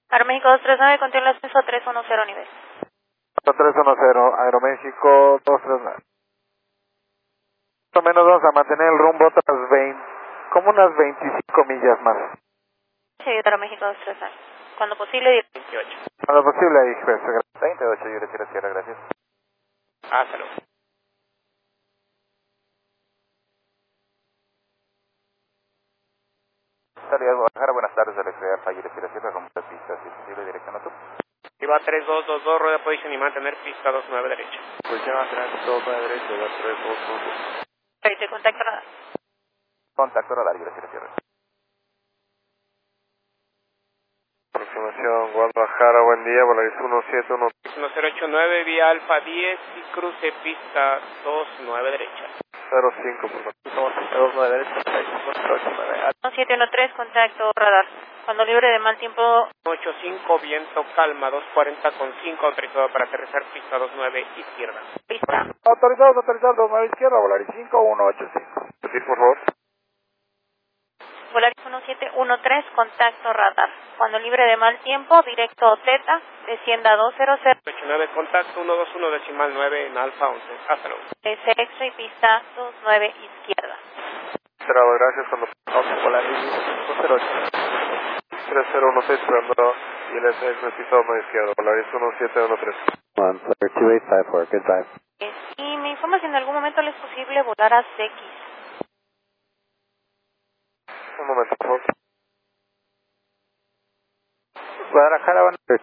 Aeroméxico 239, continúa el ascenso 310 nivel. 310, Aeroméxico 239. Más o menos vamos a mantener el rumbo otras 20, como unas 25 millas más. Sí, Aeroméxico 239. Cuando posible, 28. Cuando posible, ahí, juez. 28, yo le Sierra, gracias. Hasta luego. Salida Guadalajara, buenas tardes, Alex Alfa, yo le Sierra, con muchas pistas, si es posible, dirección a tu. Iba 3222, rueda posición y mantener pista 29 derecha. Posición a 29 derecha, iba 3222. Perfecto, contacto radar. Contacto radar, yo le Sierra. Aproximación Guadalajara, buen día, Volaris 171. 1089, vía Alfa 10 y cruce pista 29 derecha. 05, por favor. 29 derecha, 689. 1713, contacto radar. Cuando libre de mal tiempo. 85, viento, calma, 240 con 5, autorizado para aterrizar pista 29 izquierda. Pista. Autorizado, 29 izquierda, Volaris 5185. Sí, por favor. Volaris 1713, contacto radar. Cuando libre de mal tiempo, directo Z, descienda 200. 89, contacto 121 decimal 9 en Alfa 11. Hasta luego. Sexo y pista 29 izquierda. Cerrado, gracias. Cuando Volaris 208. 3016, esperando ILS pista 1 izquierda, Volaris 1713. 2854, goodbye. Y me informa si en algún momento le es posible volar a CX. Un momento, por favor. Guadalajara,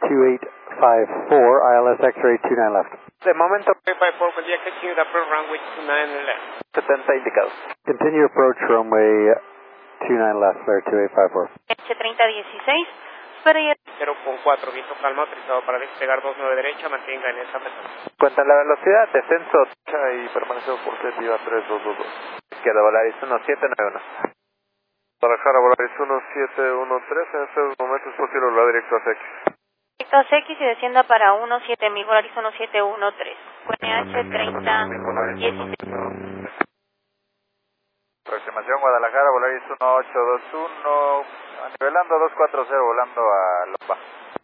2854, ILS X-ray 29 left. De momento, 354, buen día, continue the approach runway 29 left. 70 indicado. Continue approach runway 29 left, flare 2854. H3016, espera y 0,4, viento calma, autorizado para despegar 29 derecha, mantenga en esa frecuencia. Cuenta la velocidad, descenso y permanece por positiva 3222. Izquierda, Volaris 1791. Guadalajara, Volaris 1713, en estos momentos es posible volar directo a CX. directo a CX y descienda para 17000, Volaris 1713. QNH 3016. Aproximación Guadalajara, Volaris 1821, nivelando 240, volando a Lomba.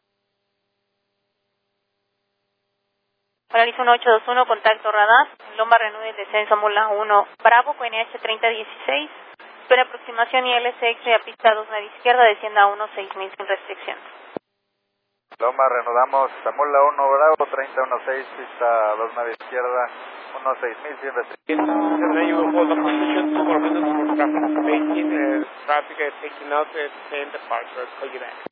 Volaris 1821, contacto radar. Lomba reanude el descenso, Mula 1 Bravo, QNH 3016. Espera aproximación y LSX a pista 29 izquierda, descienda a 16000 sin restricción. Loma, reanudamos, Tamula 1 Bravo, 3016, pista 29 izquierda, 16000 sin restricción. And then you will hold the position 2 more minutes for traffic. Making traffic taking out and departure. Call you back.